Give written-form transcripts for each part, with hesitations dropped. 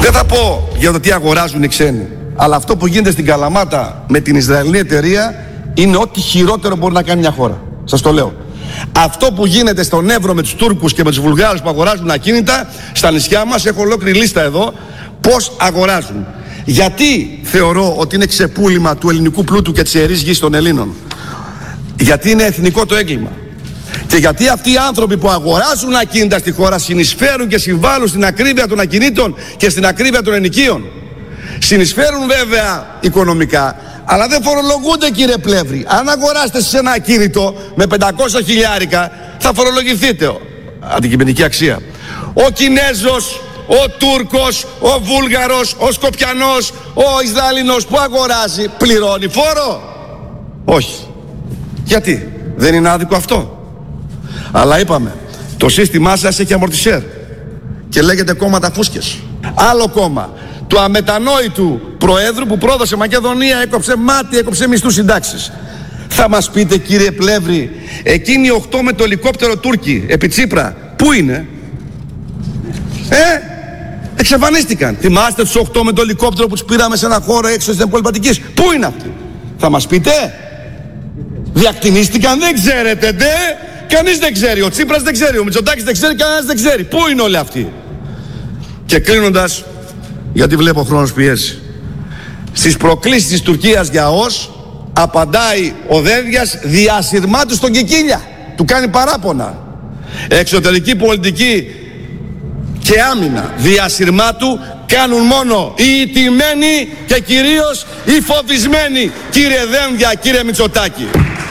Δεν θα πω για το τι αγοράζουν οι ξένοι, αλλά αυτό που γίνεται στην Καλαμάτα με την Ισραηλινή εταιρεία είναι ό,τι χειρότερο μπορεί να κάνει μια χώρα. Σας το λέω. Αυτό που γίνεται στον Εύρο με τους Τούρκους και με τους Βουλγάρους που αγοράζουν ακίνητα στα νησιά μας, έχω ολόκληρη λίστα εδώ, πώς αγοράζουν. Γιατί θεωρώ ότι είναι ξεπούλημα του ελληνικού πλούτου και της ιερής γης των Ελλήνων? Γιατί είναι εθνικό το έγκλημα. Και γιατί αυτοί οι άνθρωποι που αγοράζουν ακίνητα στη χώρα συνεισφέρουν και συμβάλλουν στην ακρίβεια των ακινήτων και στην ακρίβεια των ενοικίων. Συνεισφέρουν βέβαια οικονομικά, αλλά δεν φορολογούνται, κύριε Πλεύρη. Αν αγοράσετε σε ένα ακίνητο με 500 χιλιάρικα, θα φορολογηθείτε. Αντικειμενική αξία. Ο Κινέζος, ο Τούρκος, ο Βούλγαρος, ο Σκοπιανός, ο Ισραηλινός που αγοράζει πληρώνει φόρο? Όχι. Γιατί? Δεν είναι άδικο αυτό? Αλλά είπαμε, το σύστημά σας έχει αμορτισέρ και λέγεται κόμματα φούσκες. Άλλο κόμμα του αμετανόητου Προέδρου που πρόδωσε Μακεδονία, έκοψε μάτι, έκοψε μισθούς συντάξεις. Θα μας πείτε, κύριε Πλεύρη, εκείνοι 8 με το ελικόπτερο Τούρκοι επί Τσίπρα, πού είναι? Εξαφανίστηκαν. Θυμάστε τους 8 με το ελικόπτερο που τους πήραμε σε ένα χώρο έξω στην Πολυπατικής? Πού είναι αυτοί? Θα μας πείτε? Διακτηνίστηκαν? Δεν ξέρετε, ντε. Κανείς δεν ξέρει. Ο Τσίπρας δεν ξέρει. Ο Μητσοτάκης δεν ξέρει. Κανένας δεν ξέρει. Πού είναι όλοι αυτοί? Και κλείνοντας, γιατί βλέπω ο χρόνος πιέζει, στις προκλήσεις της Τουρκίας για ΟΣ απαντάει ο Δένδιας διασυρμάτου στον Κικίλια. Του κάνει παράπονα. Εξωτερική πολιτική και άμυνα διασυρμάτου κάνουν μόνο οι ηττημένοι και κυρίως οι φοβισμένοι, κύριε Δένδια, κύριε Μητσοτάκη.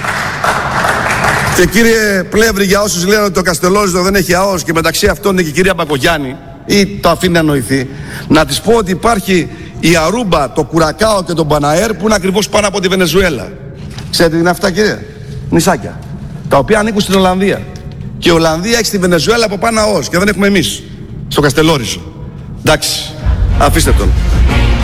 Και κύριε Πλεύρη, για όσους λένε ότι το Καστελόριζο δεν έχει ΑΟΣ και μεταξύ αυτών είναι και η κυρία Μπακογιάννη ή το αφήνει να νοηθεί, να της πω ότι υπάρχει η Αρούμπα, το Κουρακάο και το Μπαναέρ που είναι ακριβώς πάνω από τη Βενεζουέλα. Ξέρετε τι είναι αυτά, κύριε? Νησάκια, τα οποία ανήκουν στην Ολλανδία. Και η Ολλανδία έχει στη Βενεζουέλα από πάνω ΑΟΣ και δεν έχουμε εμείς στο Καστελόριζο. Εντάξει, αφήστε τον.